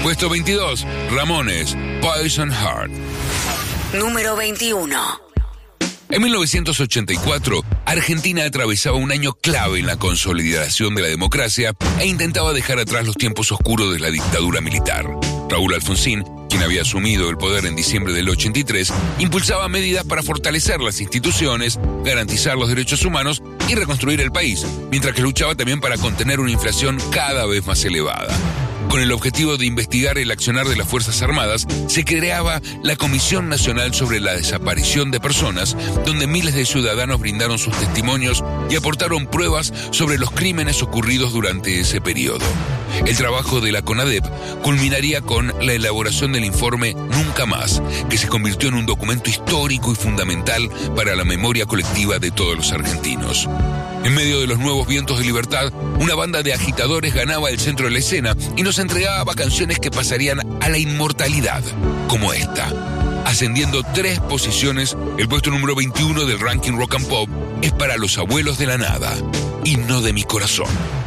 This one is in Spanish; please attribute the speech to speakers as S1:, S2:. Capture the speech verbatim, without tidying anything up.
S1: Puesto veintidós, Ramones, Poison Heart.
S2: Número veintiuno.
S1: En mil novecientos ochenta y cuatro, Argentina atravesaba un año clave en la consolidación de la democracia e intentaba dejar atrás los tiempos oscuros de la dictadura militar. Raúl Alfonsín, quien había asumido el poder en diciembre del ochenta y tres, impulsaba medidas para fortalecer las instituciones, garantizar los derechos humanos y reconstruir el país, mientras que luchaba también para contener una inflación cada vez más elevada. Con el objetivo de investigar el accionar de las Fuerzas Armadas, se creaba la Comisión Nacional sobre la Desaparición de Personas, donde miles de ciudadanos brindaron sus testimonios y aportaron pruebas sobre los crímenes ocurridos durante ese periodo. El trabajo de la CONADEP culminaría con la elaboración del informe Nunca Más, que se convirtió en un documento histórico y fundamental para la memoria colectiva de todos los argentinos. En medio de los nuevos vientos de libertad, una banda de agitadores ganaba el centro de la escena y nos entregaba canciones que pasarían a la inmortalidad, como esta. Ascendiendo tres posiciones, el puesto número veintiuno del ranking Rock and Pop es para Los Abuelos de la Nada, Himno de mi Corazón.